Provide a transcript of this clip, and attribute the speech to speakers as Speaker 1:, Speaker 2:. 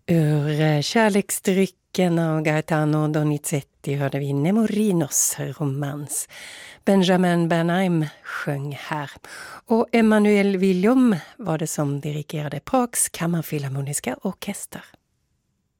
Speaker 1: Ur Kärleksdrycken av Gaetano Donizetti hörde vi Nemorinos romans. Benjamin Bernheim sjöng här. Och Emanuel Villum var det som dirigerade Prags kammarfilharmoniska orkester.